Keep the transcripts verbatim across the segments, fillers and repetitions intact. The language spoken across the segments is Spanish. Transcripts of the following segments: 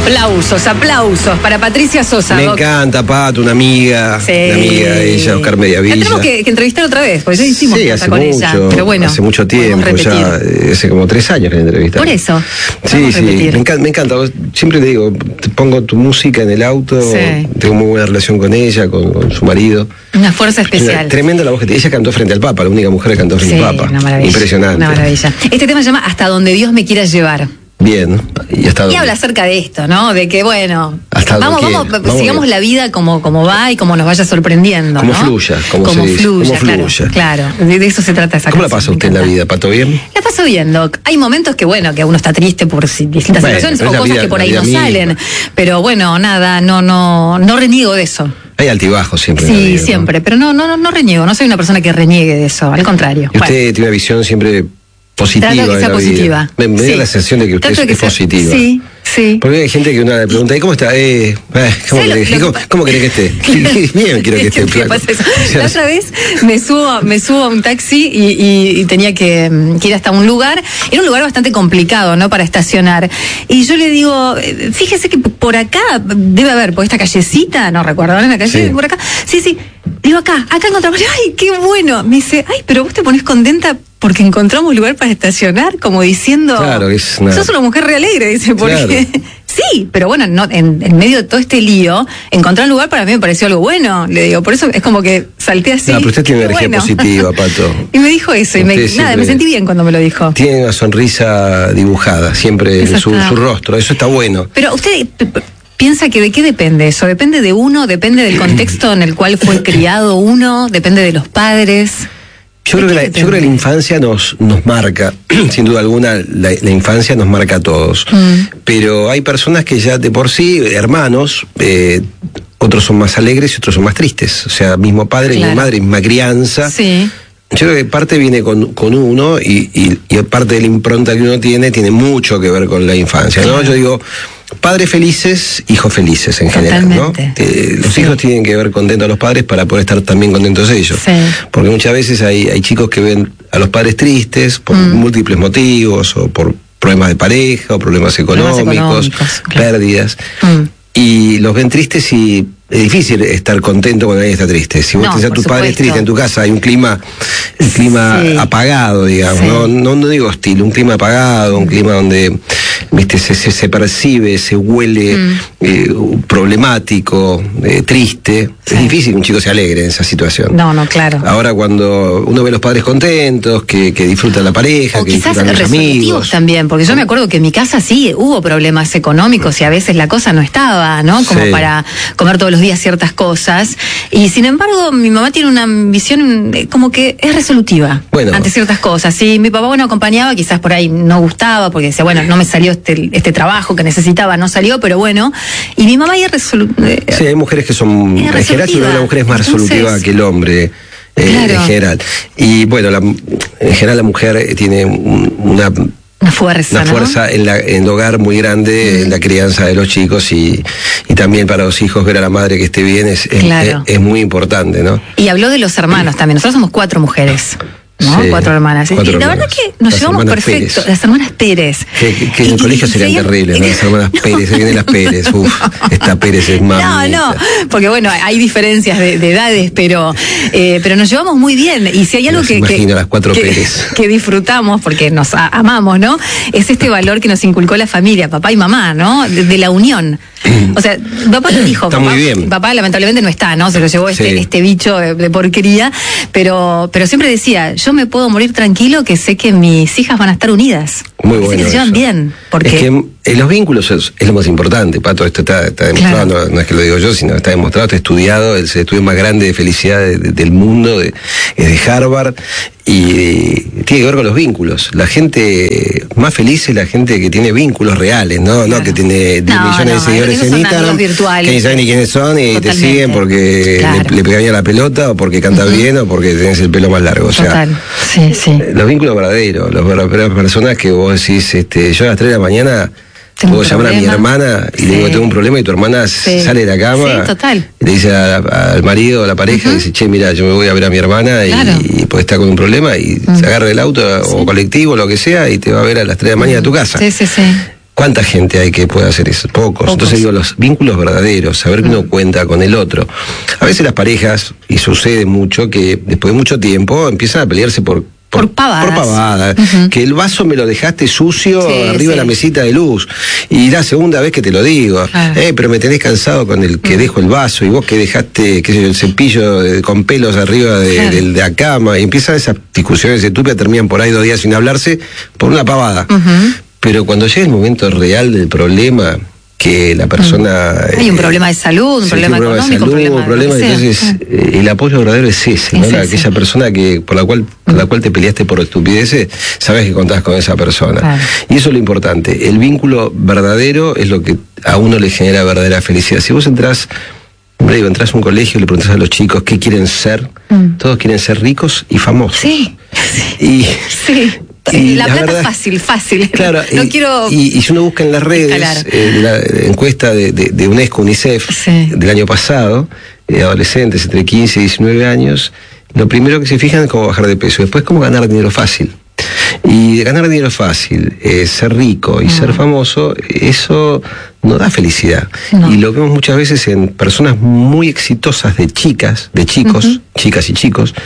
Aplausos, aplausos para Patricia Sosa. Me Doc. encanta, Pato, una amiga, Sí. una amiga de ella, Oscar Mediavilla. La tenemos que, que entrevistar otra vez, porque ya hicimos sí, nota hace con mucho, ella. Pero bueno, hace mucho tiempo, podemos ya repetir. eh, hace como tres años que la entrevistamos. Por eso. Sí, podemos sí, repetir. me encanta, me encanta. Siempre le digo, te pongo tu música en el auto, Sí. tengo muy buena relación con ella, con, con su marido. Una fuerza especial. Una tremenda la voz que tiene. Ella cantó frente al Papa, la única mujer que cantó frente Sí, al Papa. una maravilla. Impresionante. Una maravilla. Este tema se llama Hasta donde Dios me quiera llevar. Bien, y hasta Y dónde? habla acerca de esto, ¿no? De que, bueno, Hasta vamos, donde vamos, quiera. Vamos sigamos bien. la vida como, como va y como nos vaya sorprendiendo, Como ¿no? fluya, como se dice, fluya, como claro, fluya. claro. De, de eso se trata esa ¿Cómo la canción, pasa me usted en la encanta. vida, Pato? ¿Bien? La paso bien, Doc. Hay momentos que, bueno, que uno está triste por si- distintas Bueno, situaciones pero o es la cosas vida- que por la ahí vida no misma. salen. Pero bueno, nada, no, no, no reniego de eso. Hay altibajos siempre. en la Sí, vida, ¿no? siempre. Pero no, no, no, no reniego. No soy una persona que reniegue de eso. Al contrario. Y usted Bueno. tiene una visión siempre positiva. Trato de que de sea la positiva. vida. Me, me Sí. da la sensación de que usted Trato de es, que es sea- positiva. Sí, sí. Porque hay gente que uno le pregunta, ¿y cómo está? Eh, eh, ¿cómo, ¿Sabe lo- querés, lo que ¿cómo, pa- cómo querés que esté? Bien quiero que esté, ¿Qué flaco. pasa eso? O sea, La otra vez me subo, me subo a un taxi y, y- y tenía que, mm, que ir hasta un lugar. Era un lugar bastante complicado, ¿no? Para estacionar. Y yo le digo, eh, fíjese que por acá debe haber, por esta callecita, no recuerdo, ¿no? En la calle, Sí. por acá. Sí, sí. Digo, acá, acá encontramos. ¡Ay, qué bueno! Me dice, ay, pero vos te pones contenta porque encontramos lugar para estacionar, como diciendo. Claro, es una- Sos una mujer re alegre, dice, porque. Claro. Sí, pero bueno, no, en, en medio de todo este lío, encontrar un lugar para mí me pareció algo bueno. Le digo, por eso es como que salté así. No, pero usted tiene qué energía bueno. positiva, Pato. Y me dijo eso, y me, Usted nada, siempre- me sentí bien cuando me lo dijo. Tiene una sonrisa dibujada, siempre en Eso su, está- su rostro. Eso está bueno. Pero usted p- p- piensa que de qué depende eso, depende de uno, depende del contexto en el cual fue criado uno, depende de los padres. Yo ¿De creo, que qué la, yo creo que la depende? infancia nos, nos marca, sin duda alguna, la, la infancia nos marca a todos. Mm. Pero hay personas que ya de por sí, hermanos, eh, otros son más alegres y otros son más tristes. O sea, mismo padre, Claro. misma madre, misma crianza. Sí. Yo creo que parte viene con, con uno y, y, y parte de la impronta que uno tiene tiene mucho que ver con la infancia, ¿no? Claro. Yo digo, padres felices, hijos felices en general, ¿no? Totalmente. Eh, los Sí. hijos tienen que ver contentos a los padres para poder estar también contentos ellos. Sí. Porque muchas veces hay, hay chicos que ven a los padres tristes por Mm. múltiples motivos, o por problemas de pareja, o problemas Problemas económicos, económicos, claro. pérdidas, Mm. y los ven tristes y es difícil estar contento cuando alguien está triste. Si vos No, tenés a por tu padre supuesto. triste en tu casa, hay un clima, un clima Sí. apagado, digamos, Sí. no, no, no digo hostil, un clima apagado, un clima donde viste se, se, se percibe, se huele Mm. eh, problemático, eh, triste. Sí. Es difícil que un chico se alegre en esa situación. No, no, claro. Ahora cuando uno ve a los padres contentos, que, que disfrutan la pareja, O que quizás disfrutan los resolutivos amigos. también, porque yo me acuerdo que en mi casa sí hubo problemas económicos y a veces la cosa no estaba, ¿no? Como Sí. para comer todos los días ciertas cosas. Y sin embargo, mi mamá tiene una visión eh, como que es resolutiva Bueno. ante ciertas cosas. Sí, mi papá, bueno, acompañaba, quizás por ahí no gustaba, porque decía, bueno, no me salió este, este trabajo que necesitaba, no salió, pero bueno. Y mi mamá ahí es resolutiva. Sí, hay mujeres que son, Es en general, yo creo que la mujer es más resolutiva. resolutiva Entonces, que el hombre. eh, claro. En general. Y bueno, la- en general la mujer eh, tiene un- una, Una fuerza, una ¿no? fuerza en, la, en el hogar muy grande, en la crianza de los chicos y, y también para los hijos ver a la madre que esté bien es, es, Claro. es- es muy importante, ¿no? Y habló de los hermanos también. Nosotros somos cuatro mujeres, ¿no? Sí, cuatro hermanas. cuatro y la hermanas. verdad que nos Las llevamos hermanas perfecto. Pérez. Las hermanas Pérez. Que, que- que en Y- el colegio y serían seguían- terribles, ¿no? Las hermanas Pérez, se vienen las Pérez, uf, esta Pérez es más. No, no, porque bueno, hay diferencias de, de edades, pero eh, pero nos llevamos muy bien. Y si hay algo Las que, que, imagino, las cuatro que- Pérez. que disfrutamos, porque nos a- amamos, ¿no? Es este valor que nos inculcó la familia, papá y mamá, ¿no? De, de la unión. O sea, papá dijo, Está papá, muy bien. papá lamentablemente no está, ¿no? Se lo llevó este, Sí. este bicho de, de porquería, pero, pero siempre decía, yo me puedo morir tranquilo que sé que mis hijas van a estar unidas. Muy Que sé bueno. que se llevan eso. bien. Porque Es que en los vínculos es, es lo más importante, Pato. Esto está, está demostrado, Claro. no, no es que lo digo yo, sino está demostrado, está estudiado. Es el estudio más grande de felicidad de- de- del mundo, de, es de Harvard. Y tiene que ver con los vínculos. La gente más feliz es la gente que tiene vínculos reales, no, no Claro. que tiene diez No, millones no, de seguidores esos en son Instagram, amigos virtuales. que ni saben ni quiénes son y Totalmente. te siguen porque Claro. le, le pegan a la pelota o porque cantas bien o porque tenés el pelo más largo. O sea, total, sí, sí. los vínculos verdaderos, las verdaderas personas que vos decís, este, yo a las tres de la mañana Tengo puedo un llamar a mi problema. hermana y Sí. le digo, tengo un problema y tu hermana Sí. sale de la cama, Sí, total. y le dice a- al marido o a la pareja, Ujú. dice, che, mira, yo me voy a ver a mi hermana y, Claro. y pues está con un problema y se agarra el auto o colectivo, lo que sea, y te va a ver a las tres de la mañana a tu casa. Sí, sí, sí. ¿Cuánta gente hay que puede hacer eso? Pocos. Pocos. Entonces digo, los vínculos verdaderos, saber que mm. uno cuenta con el otro. A veces las parejas, y sucede mucho, que después de mucho tiempo empiezan a pelearse por Por pavadas. Por pavada. Uh-huh. Que el vaso me lo dejaste sucio sí, arriba sí. de la mesita de luz. Y la segunda vez que te lo digo. Claro. Eh, pero me tenés cansado con el que uh-huh. dejo el vaso. Y vos que dejaste, qué sé yo, el cepillo de, con pelos arriba de, claro. de, de la cama. Y empiezan esas discusiones estúpidas, terminan por ahí dos días sin hablarse por una pavada. Uh-huh. Pero cuando llega el momento real del problema, que la persona... Hay un eh, problema de salud, un problema económico, un problema, salud, un problema entonces eh, el apoyo verdadero es ese, ¿no? Es la, ese. Aquella persona que por la cual por la cual te peleaste por estupideces, sabes que contás con esa persona. Claro. Y eso es lo importante. El vínculo verdadero es lo que a uno le genera verdadera felicidad. Si vos entrás, digo, entrás a un colegio y le preguntás a los chicos qué quieren ser, mm. todos quieren ser ricos y famosos. Sí. Y, sí. Y la, la plata verdad, fácil, fácil. Claro, no y, quiero y, y si uno busca en las redes eh, la encuesta de, de, de UNESCO, UNICEF sí. del año pasado, de adolescentes entre quince y diecinueve años, lo primero que se fijan es cómo bajar de peso, después cómo ganar dinero fácil. Y ganar dinero fácil, eh, ser rico y no. ser famoso, eso no da felicidad. No. Y lo vemos muchas veces en personas muy exitosas de chicas, de chicos, uh-huh. chicas y chicos,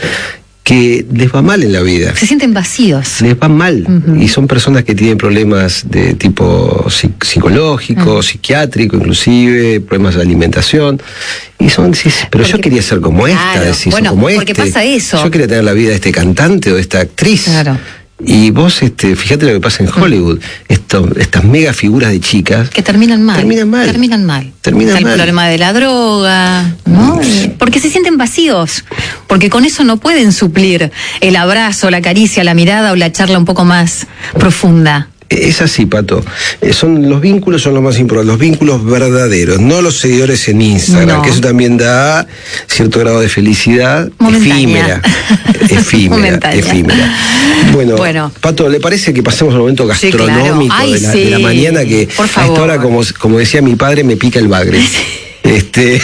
que les va mal en la vida. Se sienten vacíos. Les va mal. Uh-huh. Y son personas que tienen problemas de tipo psic- psicológico, uh-huh. psiquiátrico, inclusive, problemas de alimentación. Y son, sí, pero porque, yo quería ser como esta, claro, decís, bueno, como porque este. pasa eso. Yo quería tener la vida de este cantante o de esta actriz. Claro. Y vos, este, fíjate lo que pasa en Hollywood, Esto, estas mega figuras de chicas que terminan mal, terminan mal, terminan mal, terminan el mal. problema de la droga, ¿no? Porque se sienten vacíos, porque con eso no pueden suplir el abrazo, la caricia, la mirada o la charla un poco más profunda. Es así, Pato. Eh, son los vínculos son los más importantes, los vínculos verdaderos, no los seguidores en Instagram, no. que eso también da cierto grado de felicidad efímera, efímera, efímera. Bueno, bueno, Pato, ¿le parece que pasemos al momento gastronómico sí, claro. Ay, de, la, sí. de la mañana que Por favor. a esta hora, como, como decía mi padre, me pica el bagre? Este,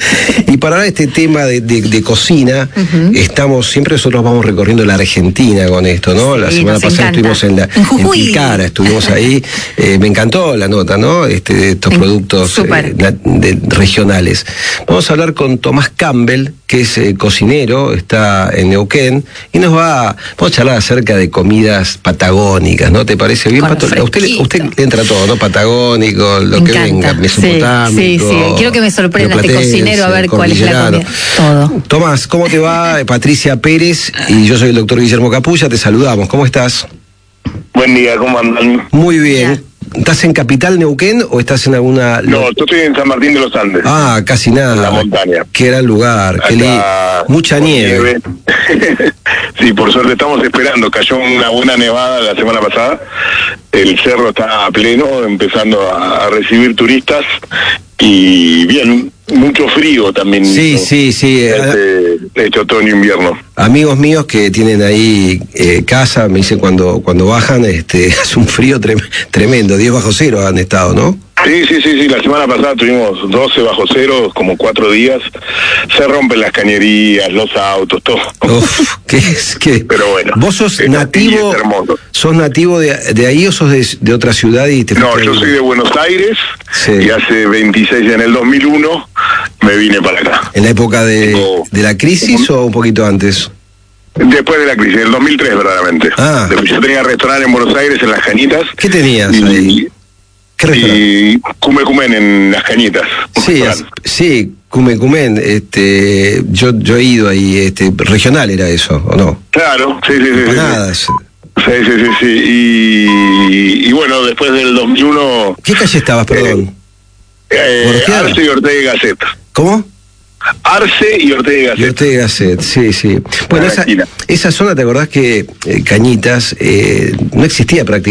y para hablar de este tema de, de, de cocina, uh-huh. estamos, siempre nosotros vamos recorriendo la Argentina con esto, ¿no? La sí, semana pasada encanta. estuvimos en la en, en Tilcara, estuvimos ahí, eh, me encantó la nota, ¿no? Este, de estos productos eh, la, de, regionales. Vamos a hablar con Tomás Campbell, que es eh, cocinero, está en Neuquén, y nos va, vamos a charlar acerca de comidas patagónicas, ¿no? ¿Te parece bien, Pato? A usted, a usted le entra todo, ¿no? Patagónico, lo me que encanta. venga, mesopotámico. Sí, sí, sí. Quiero que me sorprenda este cocinero a ver cuál es la comida. Todo. Tomás, ¿cómo te va? Patricia Pérez y yo soy el doctor Guillermo Capulla, te saludamos. ¿Cómo estás? Buen día, ¿cómo andan? Muy bien. ¿Estás en Capital Neuquén o estás en alguna...? No, yo estoy en San Martín de los Andes. Ah, casi nada. En la montaña. Qué gran lugar, qué lindo. Mucha nieve. nieve. Sí, por suerte estamos esperando. Cayó una buena nevada la semana pasada. El cerro está a pleno, empezando a, a recibir turistas. Y bien, mucho frío también. Sí, ¿no? sí, sí. Este, este otoño-invierno. Amigos míos que tienen ahí eh, casa, me dicen cuando cuando bajan, este, hace un frío trem- tremendo, diez bajo cero han estado, ¿no? Sí, sí, sí, sí, la semana pasada tuvimos doce bajo cero, como cuatro días, se rompen las cañerías, los autos, todo. Uf, ¿qué es? ¿Qué? Pero bueno. ¿Vos sos nativo, sos nativo de, de ahí o sos de, de otra ciudad? y te No, yo soy de Buenos Aires, sí. y hace veintiséis, en el dos mil uno, me vine para acá. ¿En la época de, Tengo... de la crisis o un poquito antes? Después de la crisis, en el dos mil tres verdaderamente. Ah. Después yo tenía restaurante en Buenos Aires, en Las Cañitas. ¿Qué tenías y, ahí? Y Cume Cumen en Las Cañitas. Sí, es, sí, Cume Cumen, este, yo, yo he ido ahí, este, regional era eso, ¿o no? Claro, sí, sí, sí. Empanadas. Sí, sí, sí, sí, sí. Y, y bueno, después del dos mil uno... ¿Qué calle estabas, perdón? Eh, eh, Arce y Ortega y Gasset. ¿Cómo? Arce y Ortega y Gasset. Y Ortega y Gasset, sí, sí. Bueno, esa, esa zona, ¿te acordás que eh, Cañitas eh, no existía prácticamente?